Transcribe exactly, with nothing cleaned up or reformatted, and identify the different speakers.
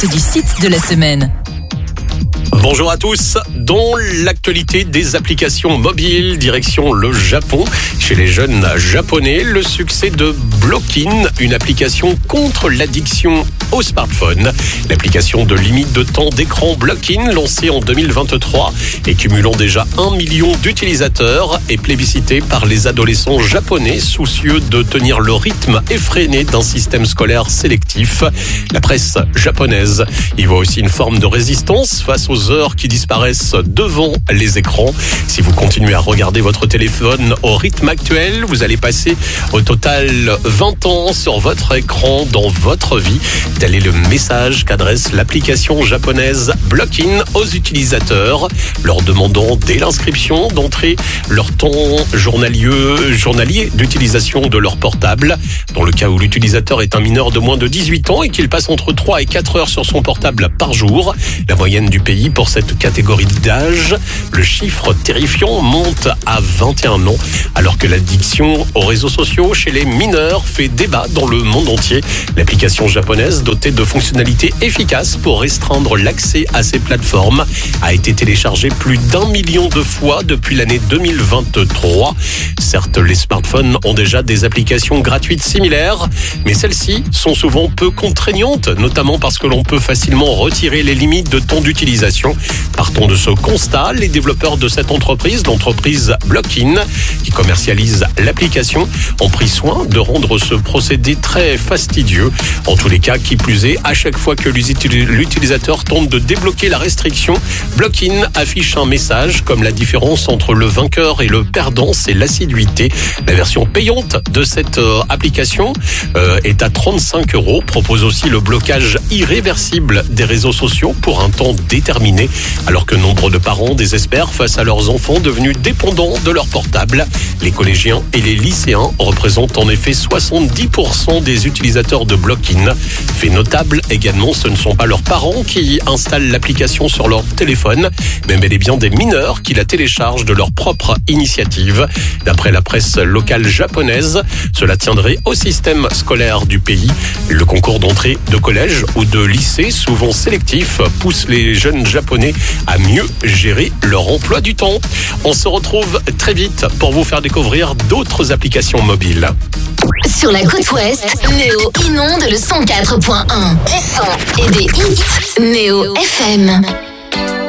Speaker 1: du site de la semaine.
Speaker 2: Bonjour à tous. Dans l'actualité des applications mobiles, direction le Japon. Chez les jeunes japonais, le succès de Blockin, une application contre l'addiction au smartphone. L'application de limite de temps d'écran Blockin, lancée en deux mille vingt-trois et cumulant déjà un million d'utilisateurs, est plébiscitée par les adolescents japonais soucieux de tenir le rythme effréné d'un système scolaire sélectif. La presse japonaise y voit aussi une forme de résistance face aux heures qui disparaissent devant les écrans. Si vous continuez à regarder votre téléphone au rythme actuel, vous allez passer au total vingt ans sur votre écran dans votre vie. Tel est le message qu'adresse l'application japonaise Blockin aux utilisateurs, leur demandant dès l'inscription d'entrer leur temps journalier, journalier d'utilisation de leur portable. Dans le cas où l'utilisateur est un mineur de moins de dix-huit ans et qu'il passe entre trois et quatre heures sur son portable par jour, la moyenne du pays pour cette catégorie d'âge, le chiffre terrifiant monte à vingt et un ans, alors que l'addiction aux réseaux sociaux chez les mineurs fait débat dans le monde entier. L'application japonaise, dotée de fonctionnalités efficaces pour restreindre l'accès à ces plateformes, a été téléchargée plus d'un million de fois depuis l'année deux mille vingt-trois. Certes, les smartphones ont déjà des applications gratuites similaires, mais celles-ci sont souvent peu contraignantes, notamment parce que l'on peut facilement retirer les limites de temps d'utilisation. Partons de ce constat, les développeurs de cette entreprise, l'entreprise Blockin, qui commercialise l'application, ont pris soin de rendre ce procédé très fastidieux. En tous les cas, qui plus est, à chaque fois que l'utilisateur tente de débloquer la restriction, Blockin affiche un message comme la différence entre le vainqueur et le perdant, c'est l'assiduité. La version payante de cette euh, application euh, est à trente-cinq euros, propose aussi le blocage irréversible des réseaux sociaux pour un temps déterminé, alors que nombre de parents désespèrent face à leurs enfants devenus dépendants de leur portable. Les collégiens et les lycéens représentent en effet soixante-dix pour cent des utilisateurs de Blockin. Fait notable également, ce ne sont pas leurs parents qui installent l'application sur leur téléphone, mais bel et bien des mineurs qui la téléchargent de leur propre initiative. D'après la presse locale japonaise, cela tiendrait au système scolaire du pays. Le concours d'entrée de collège ou de lycée, souvent sélectif, pousse les jeunes japonais à mieux gérer leur emploi du temps. On se retrouve très vite pour vous faire découvrir d'autres applications mobiles.
Speaker 3: Sur la côte ouest, Néo inonde le cent quatre point un. Du son et des hits Néo F M.